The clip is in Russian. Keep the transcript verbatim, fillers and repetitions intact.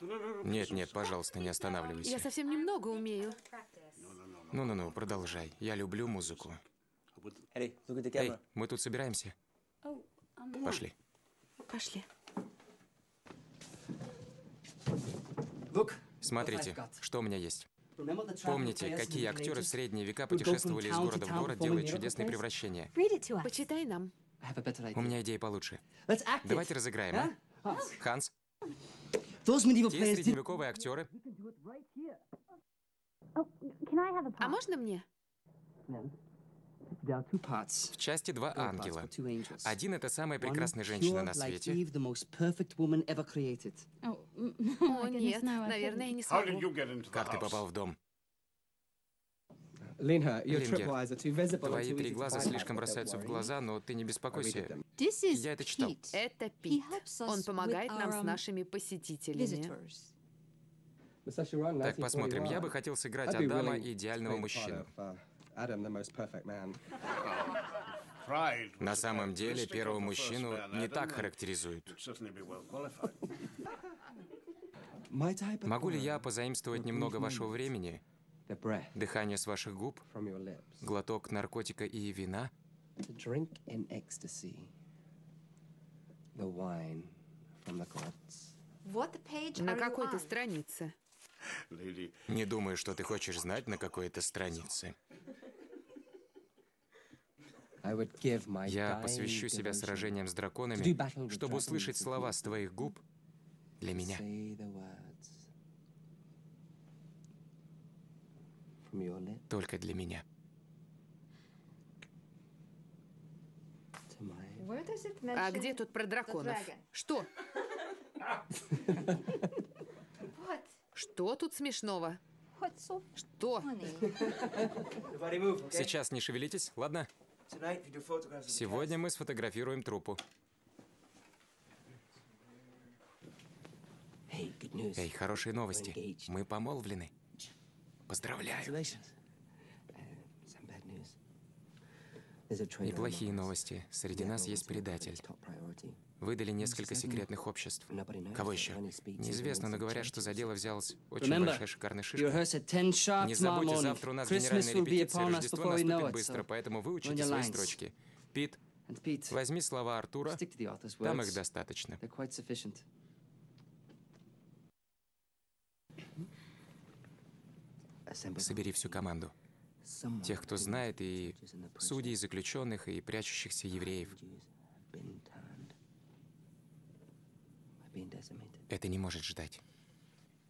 Нет, нет, пожалуйста, не останавливайся. Я совсем немного умею. Ну-ну-ну, продолжай. Я люблю музыку. Эй, мы тут собираемся. Пошли. Пошли. Смотрите, что у меня есть. Помните, какие актеры в средние века путешествовали из города в город, делая чудесные превращения? Почитай нам. У меня идея получше. Давайте разыграем, а? Ханс, те средневековые актеры. А можно мне? В части два ангела. Один — это самая прекрасная женщина на свете. О, нет, наверное, я не смогу. Как ты попал в дом? Лингер, Лингер, твои три глаза слишком бросаются в глаза, но ты не беспокойся. Я это читал. Это Пит. Он помогает нам с нашими посетителями. Так, посмотрим. Я бы хотел сыграть Адама, идеального мужчину. На самом деле, первого мужчину не так характеризуют. Могу ли я позаимствовать немного вашего времени? Дыхание с ваших губ? Глоток наркотика и вина? На какой ты странице? Не думаю, что ты хочешь знать, на какой это странице. Я посвящу себя сражениям с драконами, чтобы услышать слова с твоих губ для меня. Только для меня. А где тут про драконов? Что? Что тут смешного? Что? Сейчас не шевелитесь, ладно? Сегодня мы сфотографируем труппу. Эй, хорошие новости. Мы помолвлены. Поздравляю. И плохие новости. Среди нас есть предатель. Выдали несколько секретных обществ. Кого еще? Неизвестно, но говорят, что за дело взялась очень большая шикарная шишка. Не забудьте, завтра у нас генеральная репетиция, Рождество наступит быстро, поэтому выучите свои строчки. Пит, возьми слова Артура, там их достаточно. Собери всю команду. Тех, кто знает, и судей, заключенных, и прячущихся евреев. Это не может ждать.